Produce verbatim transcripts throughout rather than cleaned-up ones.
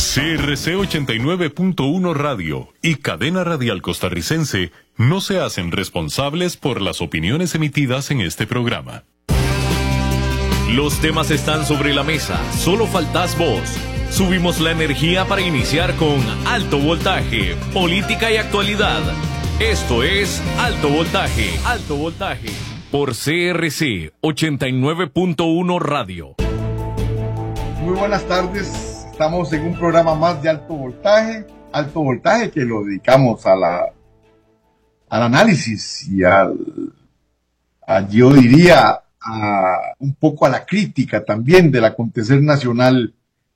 C R C ochenta y nueve punto uno Radio y Cadena Radial Costarricense no se hacen responsables por las opiniones emitidas en este programa. Los temas están sobre la mesa, solo faltás vos. Subimos la energía para iniciar con Alto Voltaje, política y actualidad. Esto es Alto Voltaje, Alto Voltaje, por C R C ochenta y nueve punto uno Radio. Muy buenas tardes, estamos en un programa más de Alto Voltaje, Alto Voltaje que lo dedicamos a la, al análisis y al, a, yo diría, a, un poco a la crítica también del acontecer nacional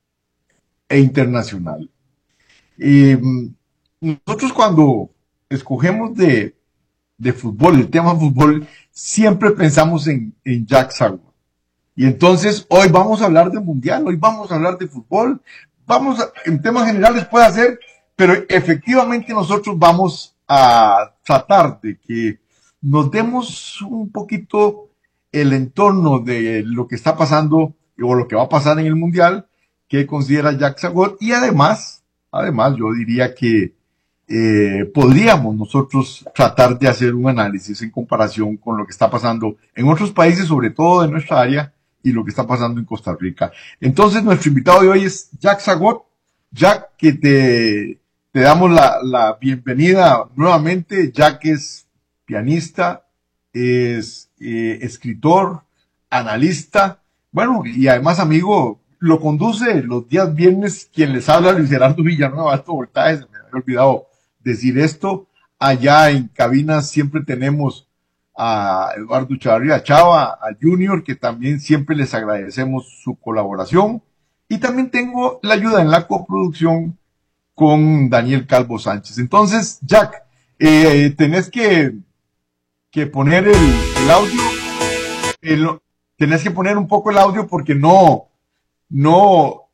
e internacional. Eh, nosotros cuando escogemos de, de fútbol, el tema fútbol, siempre pensamos en, en Jacques Sagor. Y entonces hoy vamos a hablar de mundial, hoy vamos a hablar de fútbol, vamos a, en temas generales puede ser, pero efectivamente nosotros vamos a tratar de que nos demos un poquito el entorno de lo que está pasando o lo que va a pasar en el mundial que considera Jacques Sagor, y además, además yo diría que eh, podríamos nosotros tratar de hacer un análisis en comparación con lo que está pasando en otros países, sobre todo de nuestra área, y lo que está pasando en Costa Rica. Entonces, nuestro invitado de hoy es Jacques Sagor. Jack, que te, te damos la, la bienvenida nuevamente. Jack es pianista, es eh, escritor, analista, bueno, y además amigo, lo conduce los días viernes quien les habla, Luis Gerardo Villanueva, Alto Voltaje. Se me había olvidado decir esto. Allá en cabinas siempre tenemos a Eduardo Chavarría Chava, a Junior, que también siempre les agradecemos su colaboración, y también tengo la ayuda en la coproducción con Daniel Calvo Sánchez. Entonces, Jack, eh, tenés que, que poner el, el audio, el, tenés que poner un poco el audio porque no, no,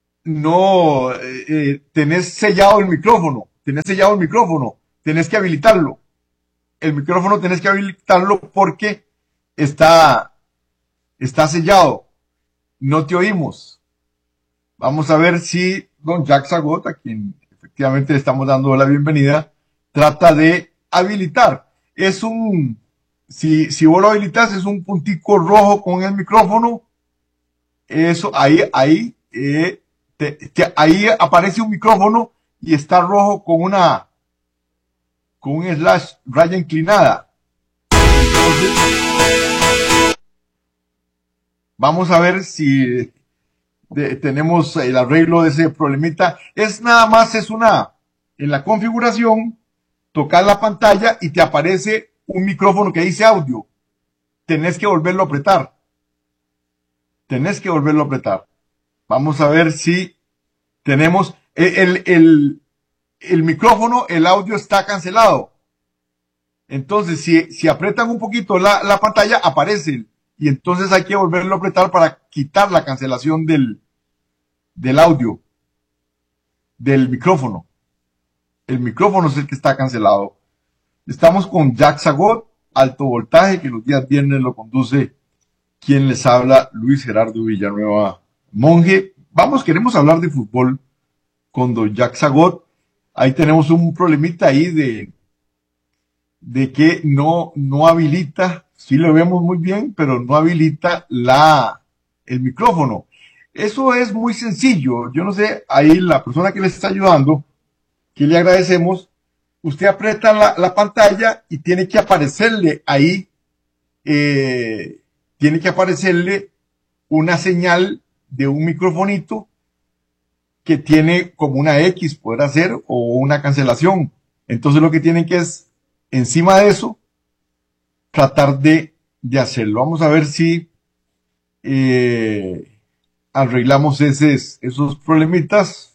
no, eh, tenés sellado el micrófono, tenés sellado el micrófono, tenés que habilitarlo. El micrófono tenés que habilitarlo porque está, está sellado. No te oímos. Vamos a ver si don Jacques Sagor, a quien efectivamente le estamos dando la bienvenida, trata de habilitar. Es un, si, si vos lo habilitas, es un puntico rojo con el micrófono. Eso, ahí, ahí, eh, te, te, ahí aparece un micrófono y está rojo con una, con un slash, raya inclinada. Entonces, vamos a ver si de, tenemos el arreglo de ese problemita. Es nada más, es una, en la configuración, tocar la pantalla y te aparece un micrófono que dice audio. Tenés que volverlo a apretar. Tenés que volverlo a apretar. Vamos a ver si tenemos el, el, el el micrófono, el audio está cancelado. Entonces, si, si apretan un poquito la, la pantalla, aparece. Y entonces hay que volverlo a apretar para quitar la cancelación del, del audio, del micrófono. El micrófono es el que está cancelado. Estamos con Jacques Sagor, Alto Voltaje, que los días viernes lo conduce quien les habla, Luis Gerardo Villanueva Monje. Vamos, queremos hablar de fútbol con don Jacques Sagor. Ahí tenemos un problemita ahí de, de que no, no habilita, sí lo vemos muy bien, pero no habilita la, el micrófono. Eso es muy sencillo. Yo no sé, ahí la persona que les está ayudando, que le agradecemos, usted aprieta la, la pantalla y tiene que aparecerle ahí, eh, tiene que aparecerle una señal de un microfonito que tiene como una X, podrá ser, o una cancelación. Entonces lo que tienen que es, encima de eso, tratar de, de hacerlo. Vamos a ver si eh, arreglamos esos, esos problemitas.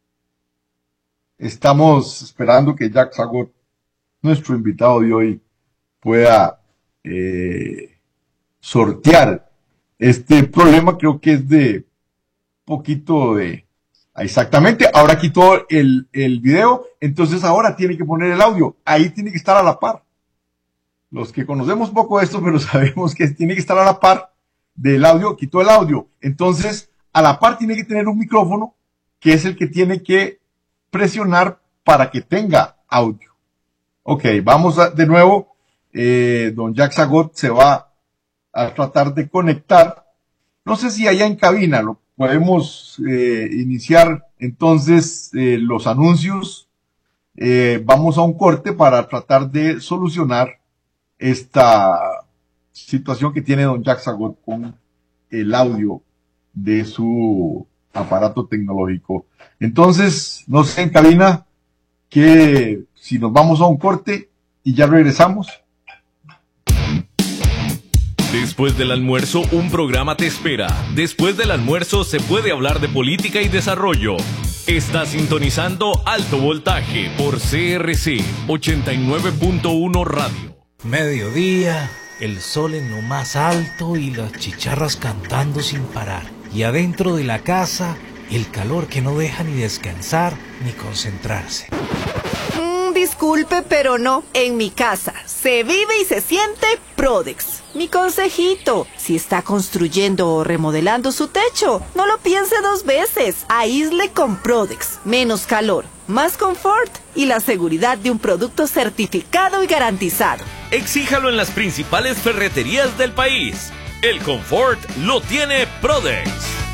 Estamos esperando que Jacques Sagor, nuestro invitado de hoy, pueda eh, sortear este problema. Creo que es de poquito de... Exactamente, ahora quitó el, el video, entonces ahora tiene que poner el audio, ahí tiene que estar a la par. Los que conocemos poco de esto, pero sabemos que tiene que estar a la par del audio, quitó el audio, entonces a la par tiene que tener un micrófono que es el que tiene que presionar para que tenga audio. Ok, vamos a, de nuevo, eh, don Jack Zagot se va a tratar de conectar. No sé si allá en cabina lo podemos eh, iniciar entonces eh, los anuncios. Eh, vamos a un corte para tratar de solucionar esta situación que tiene don Jack Zagot con el audio de su aparato tecnológico. Entonces, no sé en cabina que si nos vamos a un corte y ya regresamos. Después del almuerzo, un programa te espera. Después del almuerzo se puede hablar de política y desarrollo. Está sintonizando Alto Voltaje por C R C ochenta y nueve punto uno Radio. Mediodía, el sol en lo más alto y las chicharras cantando sin parar. Y adentro de la casa, el calor que no deja ni descansar ni concentrarse. Mm, disculpe, pero no. En mi casa se vive y se siente Prodex. Mi consejito, si está construyendo o remodelando su techo, no lo piense dos veces. Aísle con Prodex. Menos calor, más confort y la seguridad de un producto certificado y garantizado. Exíjalo en las principales ferreterías del país. El confort lo tiene Prodex.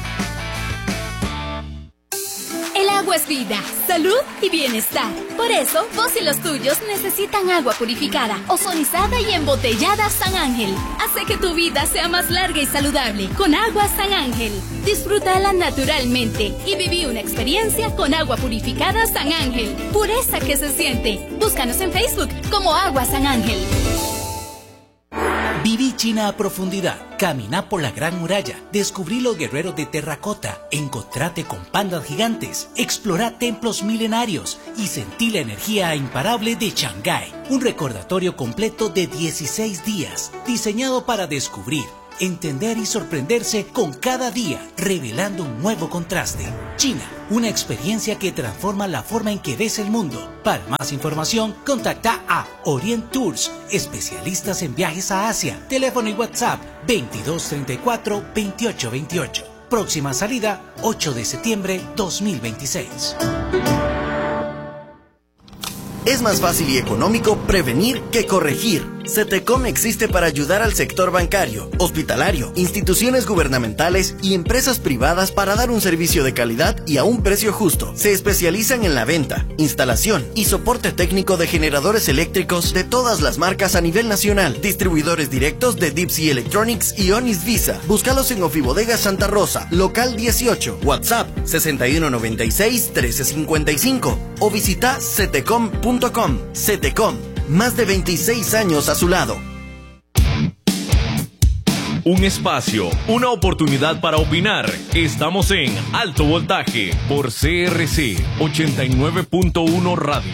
El agua es vida, salud y bienestar. Por eso, vos y los tuyos necesitan agua purificada, ozonizada y embotellada San Ángel. Hace que tu vida sea más larga y saludable con agua San Ángel. Disfrútala naturalmente y viví una experiencia con agua purificada San Ángel. Pureza que se siente. Búscanos en Facebook como Agua San Ángel. Viví China a profundidad, caminá por la Gran Muralla, descubrí los guerreros de terracota, encontrate con pandas gigantes, explorá templos milenarios y sentí la energía imparable de Shanghái. Un recordatorio completo de dieciséis días, diseñado para descubrir, entender y sorprenderse con cada día, revelando un nuevo contraste. China, una experiencia que transforma la forma en que ves el mundo. Para más información, contacta a Orient Tours, especialistas en viajes a Asia. Teléfono y WhatsApp veintidós treinta y cuatro veintiocho veintiocho. Próxima salida ocho de septiembre dos mil veintiséis. Es más fácil y económico prevenir que corregir. CETECOM existe para ayudar al sector bancario, hospitalario, instituciones gubernamentales y empresas privadas para dar un servicio de calidad y a un precio justo. Se especializan en la venta, instalación y soporte técnico de generadores eléctricos de todas las marcas a nivel nacional. Distribuidores directos de Deep Sea Electronics y Onis Visa. Búscalos en Ofibodega Santa Rosa, local dieciocho, WhatsApp sesenta y uno noventa y seis trece cincuenta y cinco o visita cetecom punto com. CETECOM, más de veintiséis años a su lado. Un espacio, una oportunidad para opinar. Estamos en Alto Voltaje por C R C ochenta y nueve punto uno Radio.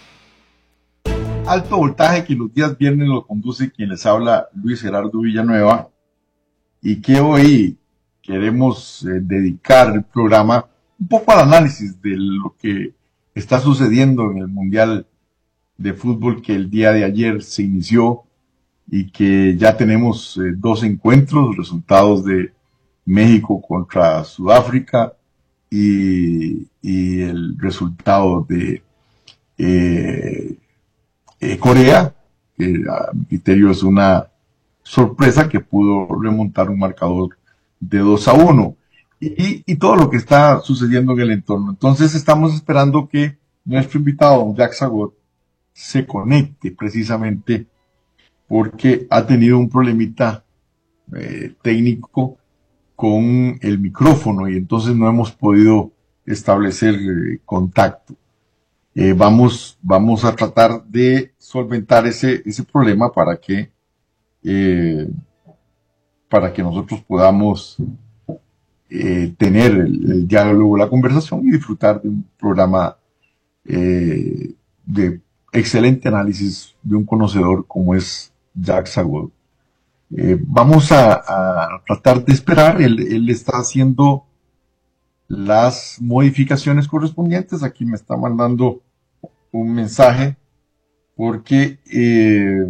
Alto Voltaje, que los días viernes lo conduce quien les habla, Luis Gerardo Villanueva, y que hoy queremos eh, dedicar el programa un poco al análisis de lo que está sucediendo en el Mundial de Fútbol que el día de ayer se inició y que ya tenemos eh, dos encuentros, resultados de México contra Sudáfrica y, y el resultado de eh, eh, Corea, que a mi criterio es una sorpresa que pudo remontar un marcador de dos a uno. Y, y todo lo que está sucediendo en el entorno. Entonces estamos esperando que nuestro invitado, don Jack Zagot, se conecte precisamente porque ha tenido un problemita eh, técnico con el micrófono y entonces no hemos podido establecer eh, contacto. Eh, vamos, vamos a tratar de solventar ese, ese problema para que, eh, para que nosotros podamos Eh, tener el, el diálogo, la conversación y disfrutar de un programa eh, de excelente análisis de un conocedor como es Jack Zagot. Eh, vamos a, a tratar de esperar, él, él está haciendo las modificaciones correspondientes. Aquí me está mandando un mensaje porque eh,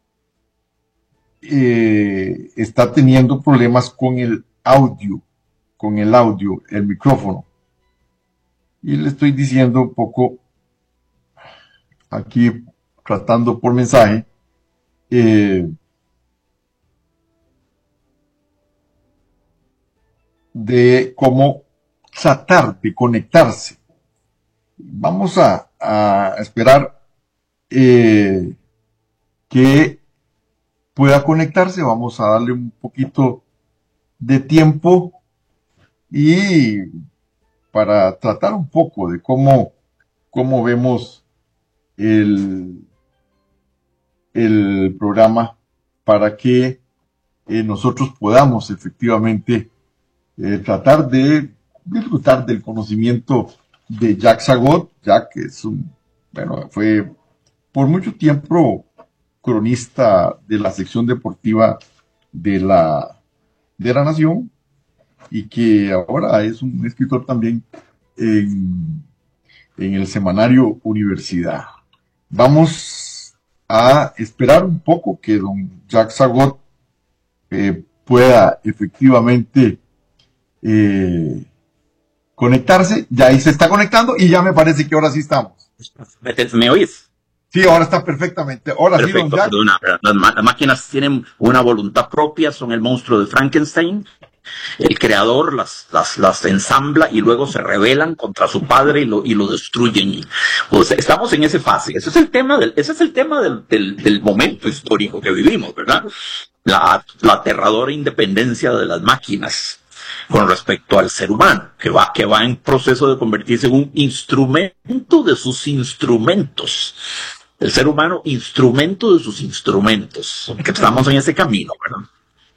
Eh, está teniendo problemas con el audio con el audio, el micrófono. Y le estoy diciendo un poco, aquí tratando por mensaje, eh, de cómo tratar de conectarse. Vamos a, a esperar eh, que pueda conectarse. Vamos a darle un poquito de tiempo y para tratar un poco de cómo, cómo vemos el, el programa para que eh, nosotros podamos efectivamente eh, tratar de disfrutar del conocimiento de Jack Zagot. Jack es un, bueno, fue por mucho tiempo cronista de la sección deportiva de la, de la Nación, y que ahora es un escritor también en, en el semanario Universidad. Vamos a esperar un poco que don Jack Zagot eh, pueda efectivamente eh, conectarse. Ya ahí se está conectando y ya me parece que ahora sí estamos. ¿Me oyes? Sí, ahora está perfectamente. Ahora Perfecto, sí, don Jack. Perdona, las, ma- las máquinas tienen una voluntad propia, son el monstruo de Frankenstein. El creador las, las, las ensambla y luego se rebelan contra su padre y lo, y lo destruyen. O sea, estamos en esa fase. Ese es el tema del, ese es el tema del, del, del momento histórico que vivimos, ¿verdad? La, la aterradora independencia de las máquinas con respecto al ser humano, que va, que va en proceso de convertirse en un instrumento de sus instrumentos. El ser humano, instrumento de sus instrumentos. Que estamos en ese camino, ¿verdad?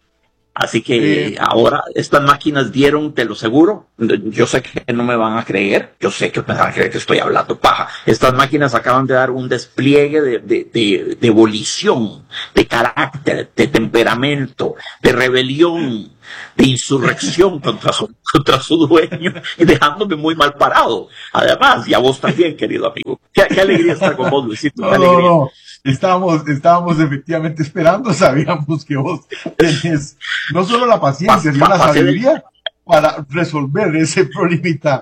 Así que eh, ahora estas máquinas dieron, te lo seguro, yo sé que no me van a creer, yo sé que me van a creer que estoy hablando paja. Estas máquinas acaban de dar un despliegue de, de, de, de volición, de carácter, de temperamento, de rebelión, de insurrección contra su, contra su dueño y dejándome muy mal parado. Además, y a vos también, querido amigo. Qué, qué alegría estar con vos, Luisito. No, qué alegría. no, no. Estábamos, estábamos efectivamente esperando, sabíamos que vos tenés no solo la paciencia, sino la sabiduría para resolver ese problemita.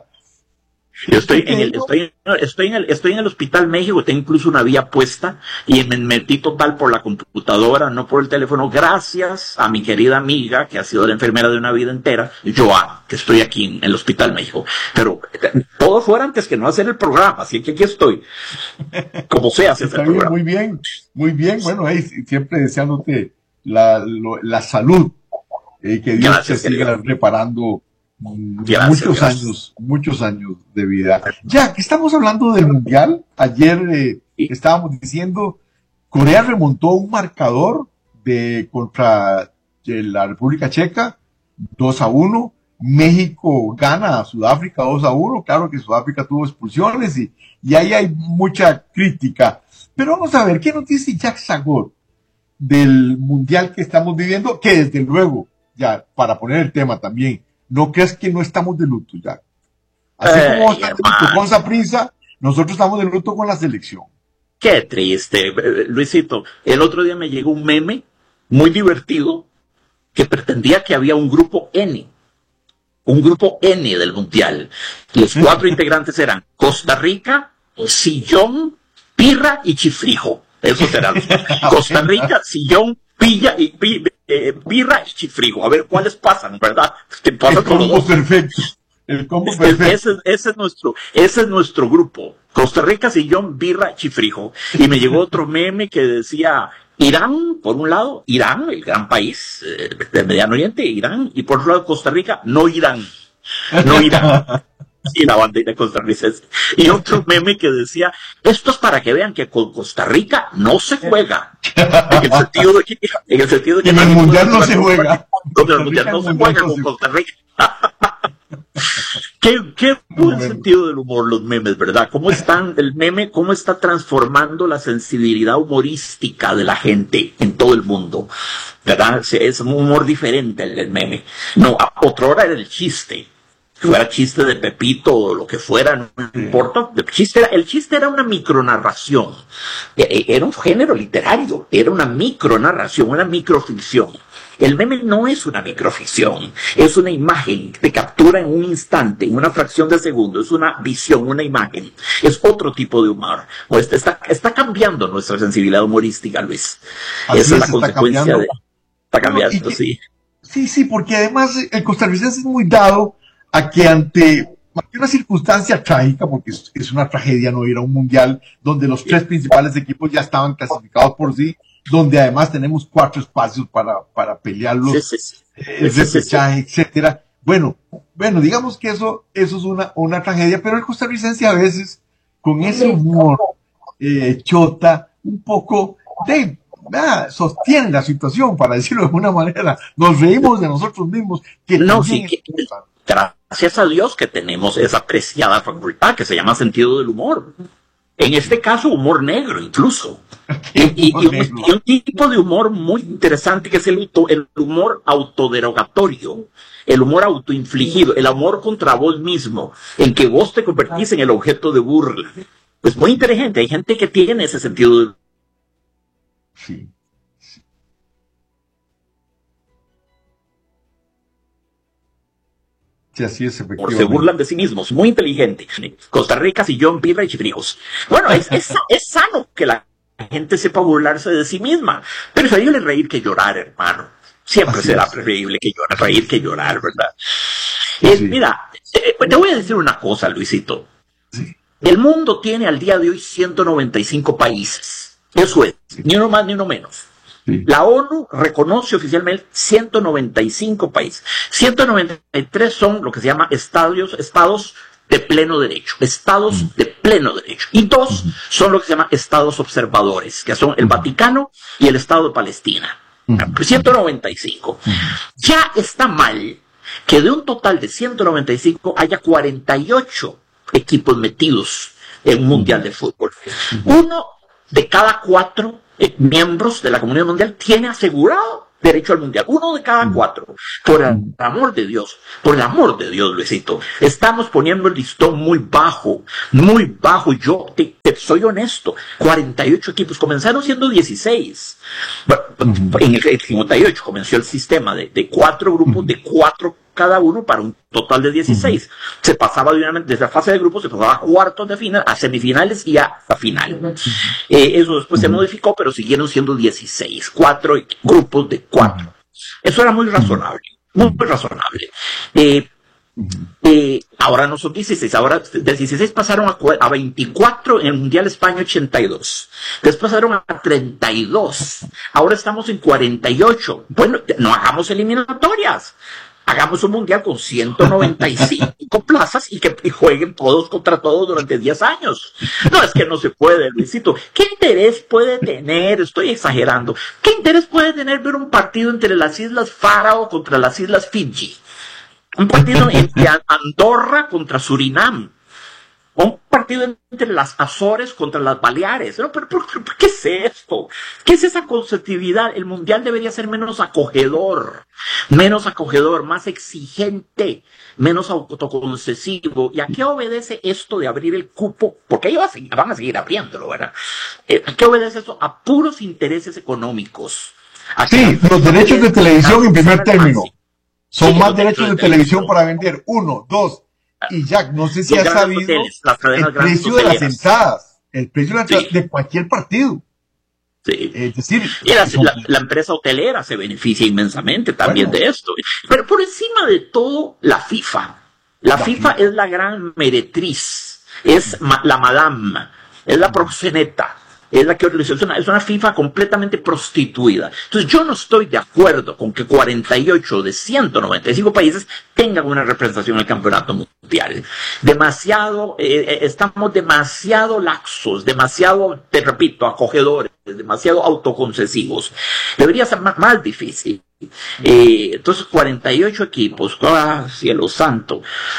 Yo estoy en el, estoy, estoy en el, estoy en el Hospital México, tengo incluso una vía puesta y me metí total por la computadora, no por el teléfono, gracias a mi querida amiga que ha sido la enfermera de una vida entera, Joan, que estoy aquí en el Hospital México. Pero todo fuera antes que no hacer el programa, así que aquí estoy. Como sea, hacer el programa. Muy bien, muy bien. Bueno, ahí siempre deseándote la, lo, la salud, eh, que Dios Gracias, te siga querido. reparando. Gracias, muchos gracias. años, muchos años de vida. Ya que estamos hablando del Mundial, ayer eh, estábamos diciendo, Corea remontó un marcador de contra de la República Checa, dos a uno, México gana a Sudáfrica dos a uno, claro que Sudáfrica tuvo expulsiones y, y ahí hay mucha crítica. Pero vamos a ver, ¿qué nos dice Jack Zagot del Mundial que estamos viviendo? Que desde luego, ya para poner el tema también, no creas que no estamos de luto ya. Así Ey, como estamos de luto hermano. con Saprissa, nosotros estamos de luto con la selección. Qué triste, eh, Luisito. El otro día me llegó un meme muy divertido que pretendía que había un grupo N, un grupo N del Mundial. Los cuatro integrantes eran Costa Rica, Sillón, Pirra y Chifrijo. Esos eran los Costa Rica, Sillón, Pilla y pi, eh, Pirra y Chifrijo. A ver cuáles pasan, ¿verdad? ¿Qué pasa El con los combo dos? perfecto. El combo Ese, perfecto. ese, ese es nuestro, ese es nuestro grupo. Costa Rica, Sillón, Birra, Chifrijo. Y me llegó otro meme que decía Irán, por un lado, Irán, el gran país eh, del Mediano Oriente, Irán, y por otro lado Costa Rica, no Irán. No Irán. Y la bandera costarricense. Y otro meme que decía, esto es para que vean que con Costa Rica no se juega. En el sentido de que, en el sentido de que En el también Mundial no podemos se jugar juega. con- En el Mundial no se juega con Costa Rica. Qué, qué buen sentido del humor los memes, ¿verdad? ¿Cómo están el meme, cómo está transformando la sensibilidad humorística de la gente en todo el mundo? ¿Verdad? Es un humor diferente el del meme. No, a otra hora era el chiste. Que fuera chiste de Pepito o lo que fuera, no importa. El chiste era, el chiste era una micronarración. E- Era un género literario, era una micronarración, una microficción. El meme no es una microficción, es una imagen que te captura en un instante, en una fracción de segundo, es una visión, una imagen, es otro tipo de humor. Pues está, está cambiando nuestra sensibilidad humorística, Luis. Así Esa es la es, consecuencia cambiando. de... Está cambiando, No, y, sí. Sí, sí, porque además el costarricense es muy dado a que ante una circunstancia trágica, porque es, es una tragedia no ir a un mundial donde los tres principales equipos ya estaban clasificados por sí, donde además tenemos cuatro espacios para, para pelearlos, Sí, sí, sí. el Sí, sí, sí. repechaje, etcétera. Bueno, bueno, digamos que eso, eso es una, una tragedia, pero el costarricense a veces, con ese humor eh, chota, un poco de, ah, sostiene la situación, para decirlo de alguna manera. Nos reímos de nosotros mismos, que No, también sí, es que, importante. gracias a Dios que tenemos esa apreciada facultad que se llama sentido del humor. En este caso, humor negro incluso. Y, y- y un, y un tipo de humor muy interesante que es el, auto- el humor autoderogatorio, el humor autoinfligido, el humor contra vos mismo, en que vos te convertís en el objeto de burla. Es muy inteligente, hay gente que tiene ese sentido del Sí. Sí, así es, humor, se efectivamente. burlan de sí mismos, muy inteligente. Costa Rica, Sillón, birra y chifrijos. Bueno, es, es, es sano que la gente sepa burlarse de sí misma, pero es preferible reír que llorar, hermano. Siempre Así será es. preferible que llorar, reír que llorar, ¿verdad? Sí, Eh, sí. Mira, eh, te voy a decir una cosa, Luisito. Sí. El mundo tiene al día de hoy ciento noventa y cinco países. Eso es, ni uno más ni uno menos. Sí. La ONU reconoce oficialmente ciento noventa y cinco países. ciento noventa y tres son lo que se llama estadios, estados de pleno derecho. Estados de pleno derecho. Y dos son lo que se llama estados observadores, que son el Vaticano y el Estado de Palestina. ciento noventa y cinco. Ya está mal que de un total de ciento noventa y cinco haya cuarenta y ocho equipos metidos en un mundial de fútbol. Uno de cada cuatro eh, miembros de la comunidad mundial tiene asegurado derecho al mundial. Uno de cada cuatro. Por el amor de Dios, por el amor de Dios, Luisito, estamos poniendo el listón muy bajo, muy bajo. Yo te, te soy honesto, cuarenta y ocho equipos, comenzaron siendo dieciséis. Bueno, en el cincuenta y ocho comenzó el sistema de, de cuatro grupos, de cuatro cada uno para un total de dieciséis. Se pasaba de una, desde la fase de grupos, se pasaba a cuartos de final, a semifinales y a la final. Eh, eso después se modificó, pero siguieron siendo dieciséis, cuatro equ- grupos de cuatro. Eso era muy razonable, muy, muy razonable. Eh, eh, ahora no son dieciséis, ahora de dieciséis pasaron a, cua- a veinticuatro en el Mundial España ochenta y dos. Después pasaron a treinta y dos. Ahora estamos en cuarenta y ocho. Bueno, no hagamos eliminatorias. Hagamos un mundial con ciento noventa y cinco plazas y que y jueguen todos contra todos durante diez años. No, es que no se puede, Luisito. ¿Qué interés puede tener? Estoy exagerando. ¿Qué interés puede tener ver un partido entre las Islas Faro contra las Islas Fiji? Un partido entre Andorra contra Surinam. Un partido entre las Azores contra las Baleares. ¿No? ¿Pero, pero, pero qué es esto? ¿Qué es esa conceptividad? El mundial debería ser menos acogedor, menos acogedor, más exigente, menos autoconcesivo. ¿Y a qué obedece esto de abrir el cupo? Porque ellos van a seguir abriéndolo, ¿verdad? Eh, ¿A qué obedece eso? A puros intereses económicos. A Sí, que- los derechos de televisión en primer término. Son Sí, más los derechos de televisión para vender. Uno, dos. Y Jack, no sé si Los has grandes sabido hoteles, las cadenas el grandes precio de las hoteleras. entradas. El precio de, las Sí. entradas de cualquier partido. Sí. Es decir, Y la, son- la- la empresa hotelera se beneficia inmensamente también Bueno. de esto. Pero por encima de todo, la FIFA. La, La FIFA, FIFA. es la gran meretriz, es ma- la madame, es la proxeneta, es la que es una, es una FIFA completamente prostituida. Entonces yo no estoy de acuerdo con que cuarenta y ocho de ciento noventa y cinco países tengan una representación en el campeonato mundial. Demasiado, eh, eh, estamos demasiado laxos, demasiado, te repito, acogedores, demasiado autoconcesivos. Debería ser más, más difícil. Eh, entonces cuarenta y ocho equipos, ¡ah, cielo santo!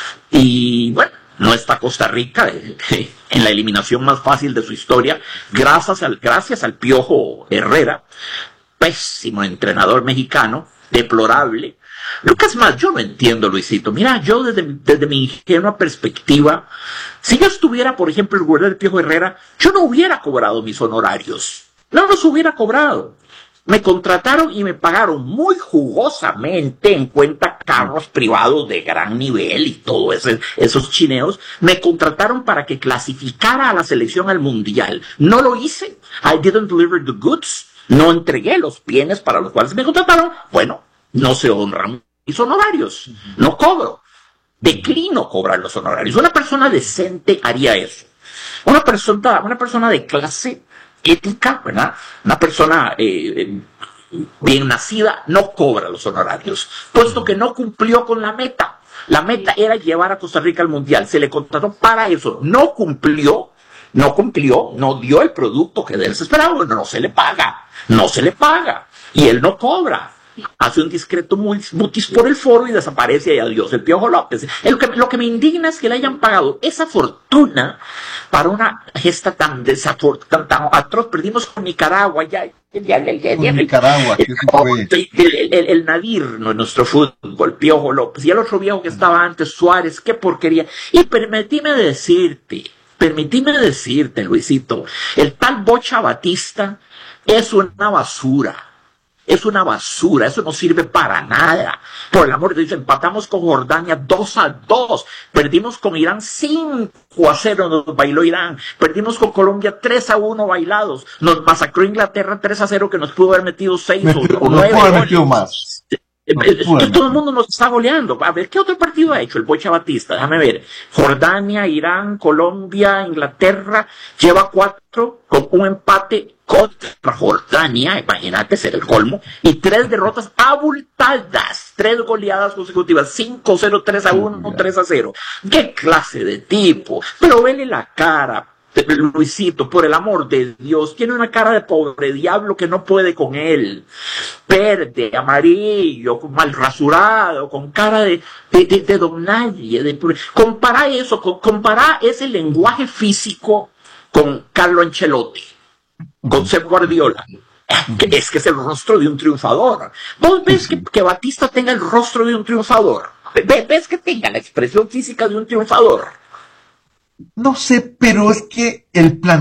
Y bueno, no está Costa Rica eh, eh, en la eliminación más fácil de su historia, gracias al, gracias al Piojo Herrera, pésimo entrenador mexicano, deplorable. Lo que es más, yo no entiendo, Luisito. Mira, yo desde, desde mi ingenua perspectiva, si yo estuviera, por ejemplo, en el lugar del Piojo Herrera, yo no hubiera cobrado mis honorarios. No los hubiera cobrado. Me contrataron y me pagaron muy jugosamente en cuenta carros privados de gran nivel y todo ese, esos chineos. Me contrataron para que clasificara a la selección al mundial. No lo hice. I didn't deliver the goods. No entregué los bienes para los cuales me contrataron. Bueno, no se honran mis honorarios. No cobro. Declino cobrar los honorarios. Una persona decente haría eso. Una persona, una persona de clase ética, ¿verdad? Una persona eh, bien nacida no cobra los honorarios, puesto que no cumplió con la meta. La meta era llevar a Costa Rica al mundial. Se le contrató para eso. No cumplió, no cumplió, no dio el producto que de él se esperaba. Bueno, no se le paga, no se le paga. Y él no cobra. Hace un discreto mutis por el foro y desaparece y adiós el Piojo López. Lo que, lo que me indigna es que le hayan pagado esa fortuna para una gesta tan desafortunada, tan atroz. Perdimos con Nicaragua ya. ya, ya, ya, ya Nicaragua, el, el, el, el, el Nadir, no, nuestro fútbol, Piojo López, y el otro viejo que estaba antes, Suárez, qué porquería. Y permitime decirte, permitime decirte, Luisito, el tal Bocha Batista es una basura. Es una basura, eso no sirve para nada. Por el amor de Dios, empatamos con Jordania dos a dos. Perdimos con Irán cinco a cero, nos bailó Irán. Perdimos con Colombia tres a uno bailados. Nos masacró Inglaterra tres a cero, que nos pudo haber metido seis o nueve goles. Más. No, todo el mundo nos está goleando. A ver, ¿qué otro partido ha hecho el Bocha Batista? Déjame ver. Jordania, Irán, Colombia, Inglaterra. Lleva cuatro con un empate contra Jordania. Imagínate, ser el colmo. Y tres derrotas abultadas. Tres goleadas consecutivas. cinco a cero, tres a uno, tres a cero. ¿Qué clase de tipo? Pero vele la cara. Luisito, por el amor de Dios, tiene una cara de pobre diablo que no puede con él. Verde, amarillo, mal rasurado, con cara de, de, de, de don nadie. De, compara eso, con, compara ese lenguaje físico con Carlo Ancelotti, con Pep Guardiola. Que es que es el rostro de un triunfador. ¿Vos ves que, que Batista tenga el rostro de un triunfador? ¿Ves que tenga la expresión física de un triunfador? No sé, pero es que el plan